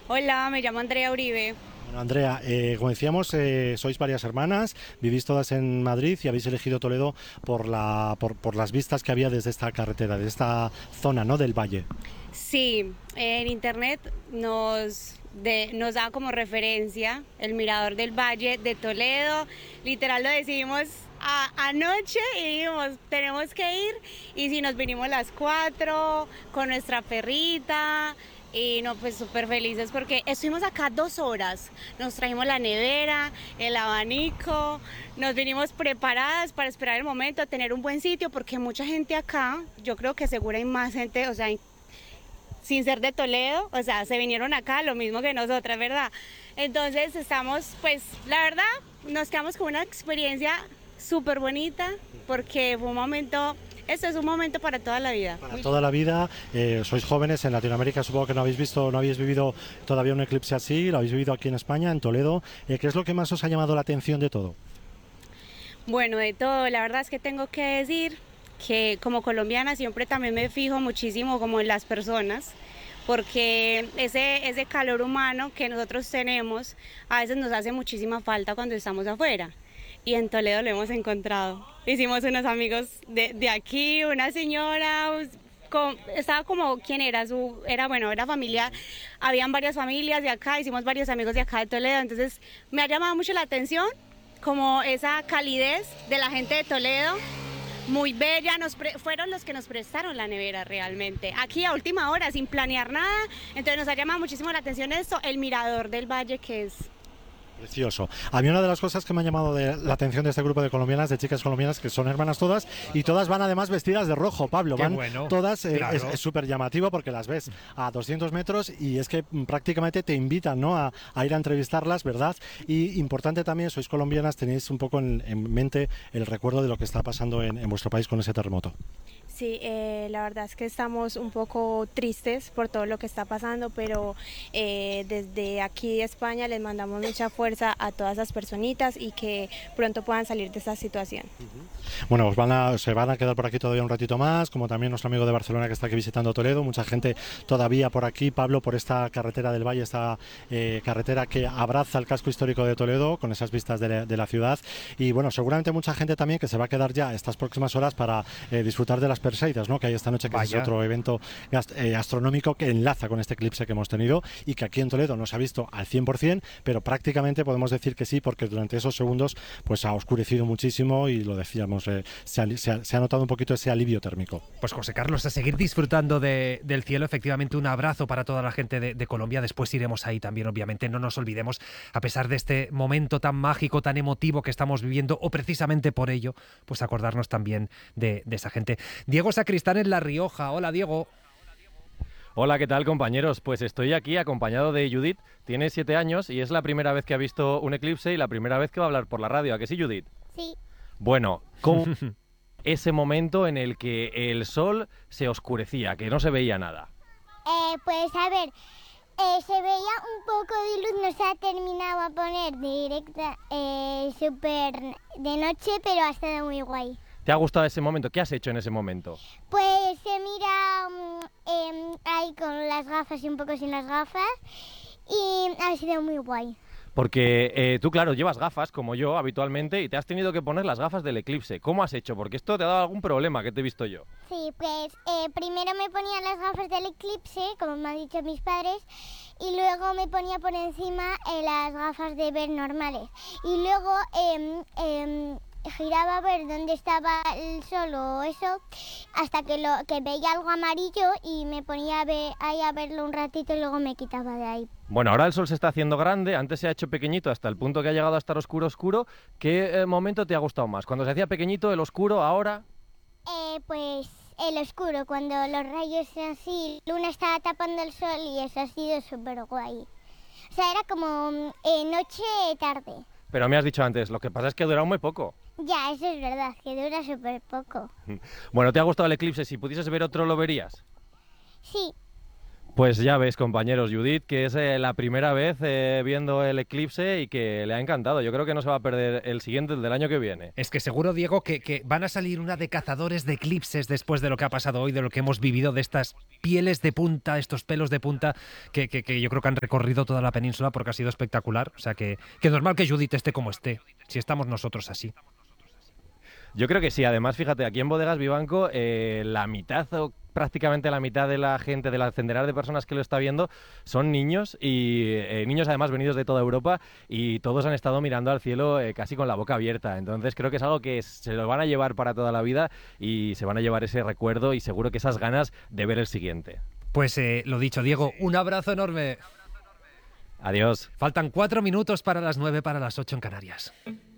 Hola, me llamo Andrea Uribe. Bueno, Andrea, como decíamos, sois varias hermanas, vivís todas en Madrid y habéis elegido Toledo por las vistas que había desde esta carretera, desde esta zona, ¿no?, del valle. Sí, en internet nos da como referencia el Mirador del Valle de Toledo. Literal lo decidimos anoche y dijimos, tenemos que ir. Y si nos vinimos las cuatro con nuestra perrita. Y no, pues súper felices porque estuvimos acá 2 horas. Nos trajimos la nevera, el abanico, nos vinimos preparadas para esperar el momento, tener un buen sitio, porque mucha gente acá, yo creo que seguro hay más gente, o sea, sin ser de Toledo, o sea, se vinieron acá lo mismo que nosotras, ¿verdad? Entonces estamos, pues, la verdad, nos quedamos con una experiencia súper bonita, porque fue un momento, esto es un momento para toda la vida. Para toda la vida, sois jóvenes en Latinoamérica, supongo que no habéis vivido todavía un eclipse así, lo habéis vivido aquí en España, en Toledo. ¿Qué es lo que más os ha llamado la atención de todo? Bueno, de todo, la verdad es que tengo que decir que como colombiana siempre también me fijo muchísimo como en las personas, porque ese calor humano que nosotros tenemos a veces nos hace muchísima falta cuando estamos afuera. Y en Toledo lo hemos encontrado. Hicimos unos amigos de aquí, una señora, estaba como, ¿quién era? Era familia, habían varias familias de acá, hicimos varios amigos de acá de Toledo, entonces me ha llamado mucho la atención como esa calidez de la gente de Toledo, muy bella, fueron los que nos prestaron la nevera realmente, aquí a última hora, sin planear nada, entonces nos ha llamado muchísimo la atención esto, el Mirador del Valle que es... Precioso. A mí una de las cosas que me ha llamado la atención de este grupo de colombianas, de chicas colombianas, que son hermanas todas, y todas van además vestidas de rojo, Pablo. Qué Van bueno, todas, claro. es súper llamativo porque las ves a 200 metros y es que prácticamente te invitan, ¿no?, a ir a entrevistarlas, ¿verdad? Y importante también, sois colombianas, tenéis un poco en mente el recuerdo de lo que está pasando en vuestro país con ese terremoto. Sí, la verdad es que estamos un poco tristes por todo lo que está pasando, pero desde aquí de España les mandamos mucha fuerza a todas esas personitas y que pronto puedan salir de esta situación. Bueno, se van a quedar por aquí todavía un ratito más, como también nuestro amigo de Barcelona que está aquí visitando Toledo, mucha gente todavía por aquí, Pablo, por esta carretera del Valle, esta carretera que abraza el casco histórico de Toledo, con esas vistas de la ciudad, y bueno, seguramente mucha gente también que se va a quedar ya estas próximas horas para disfrutar de las Perseidas, ¿no?, que hay esta noche, que es otro evento astronómico que enlaza con este eclipse que hemos tenido y que aquí en Toledo no se ha visto al 100%, pero prácticamente podemos decir que sí, porque durante esos segundos pues ha oscurecido muchísimo y lo decíamos, se ha notado un poquito ese alivio térmico. Pues José Carlos, a seguir disfrutando del cielo, efectivamente un abrazo para toda la gente de Colombia, después iremos ahí también, obviamente, no nos olvidemos, a pesar de este momento tan mágico, tan emotivo que estamos viviendo, o precisamente por ello, pues acordarnos también de esa gente. Diego Sacristán en La Rioja, hola Diego. Hola, ¿qué tal, compañeros? Pues estoy aquí acompañado de Judith, tiene 7 años y es la primera vez que ha visto un eclipse y la primera vez que va a hablar por la radio. ¿A que sí, Judith? Sí. Bueno, ¿cómo ese momento en el que el sol se oscurecía, que no se veía nada? Pues a ver, se veía un poco de luz, no se ha terminado a poner directa, súper de noche, pero ha estado muy guay. ¿Te ha gustado ese momento? ¿Qué has hecho en ese momento? Pues se mira ahí con las gafas y un poco sin las gafas y ha sido muy guay. Porque tú, claro, llevas gafas como yo habitualmente y te has tenido que poner las gafas del eclipse. ¿Cómo has hecho? Porque esto te ha dado algún problema que te he visto yo. Sí, pues primero me ponía las gafas del eclipse, como me han dicho mis padres, y luego me ponía por encima las gafas de ver normales. Y luego giraba a ver dónde estaba el sol o eso, hasta que veía algo amarillo y me ponía ahí a verlo un ratito y luego me quitaba de ahí. Bueno, ahora el sol se está haciendo grande, antes se ha hecho pequeñito hasta el punto que ha llegado a estar oscuro, oscuro. ¿Qué momento te ha gustado más? ¿Cuando se hacía pequeñito, el oscuro, ahora? Pues el oscuro, cuando los rayos así, luna estaba tapando el sol y eso ha sido súper guay. O sea, era como noche-tarde. Pero me has dicho antes, lo que pasa es que dura muy poco. Ya, eso es verdad, que dura súper poco. Bueno, ¿te ha gustado el eclipse? Si pudieses ver otro, ¿lo verías? Sí. Pues ya ves, compañeros, Judith, que es la primera vez viendo el eclipse y que le ha encantado. Yo creo que no se va a perder el siguiente, el del año que viene. Es que seguro, Diego, que van a salir una de cazadores de eclipses después de lo que ha pasado hoy, de lo que hemos vivido, de estas pieles de punta, estos pelos de punta que yo creo que han recorrido toda la península porque ha sido espectacular. O sea que normal que Judith esté como esté, si estamos nosotros así. Yo creo que sí. Además, fíjate, aquí en Bodegas Vivanco, la mitad o prácticamente la mitad de la gente, de la centenar de personas que lo está viendo, son niños y niños además venidos de toda Europa y todos han estado mirando al cielo casi con la boca abierta. Entonces creo que es algo que se lo van a llevar para toda la vida y se van a llevar ese recuerdo y seguro que esas ganas de ver el siguiente. Pues lo dicho, Diego, un abrazo enorme. Adiós. Faltan 4 minutos para las 9, para las 8 en Canarias.